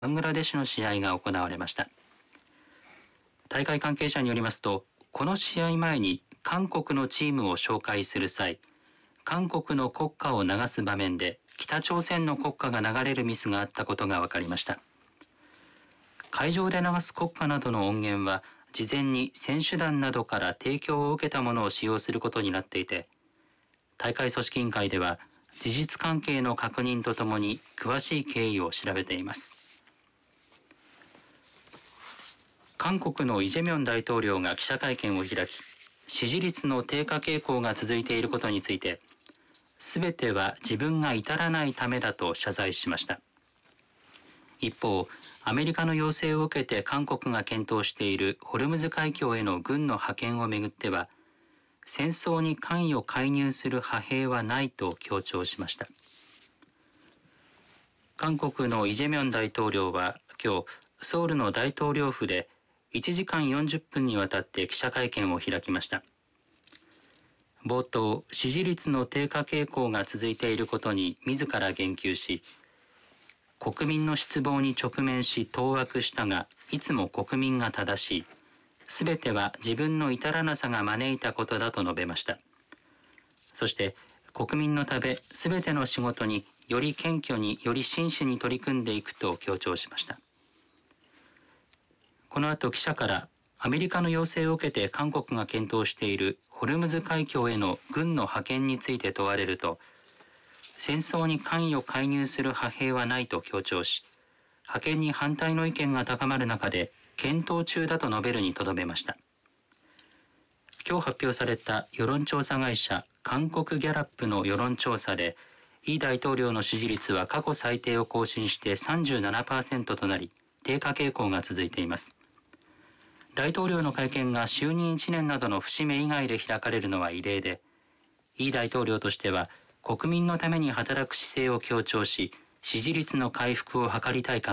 バングラデシュの試合が行われました。大会関係者によりますと、この試合前に韓国のチームを紹介する際、韓国の国歌を流す場面で北朝鮮の国歌が流れるミスがあったことが分かりました。会場で流す国歌などの音源は事前に選手団などから提供を受けたものを使用することになっていて、大会組織委員会では事実関係の確認とともに詳しい経緯を調べています。韓国のイ・ジェミョン大統領が記者会見を開き、支持率の低下傾向が続いていることについて、すべては自分が至らないためだと謝罪しました。一方、アメリカの要請を受けて韓国が検討しているホルムズ海峡への軍の派遣をめぐっては、戦争に関与介入する派兵はないと強調しました。韓国のイ・ジェミョン大統領は今日、ソウルの大統領府で1時間40分にわたって記者会見を開きました。冒頭、支持率の低下傾向が続いていることに自ら言及し、国民の失望に直面し当惑したが、いつも国民が正しい。すべては自分の至らなさが招いたことだと述べました。そして、国民のため、すべての仕事により謙虚により真摯に取り組んでいくと強調しました。この後記者から、アメリカの要請を受けて韓国が検討しているホルムズ海峡への軍の派遣について問われると、戦争に関与介入する派兵はないと強調し、派遣に反対の意見が高まる中で検討中だと述べるにとどめました。今日発表された世論調査会社韓国ギャラップの世論調査で、イ大統領の支持率は過去最低を更新して 37% となり、低下傾向が続いています。大統領の会見が就任1年などの節目以外で開かれるのは異例で、イ大統領としては国民のために働く姿勢を強調し、支持率の回復を図りたい考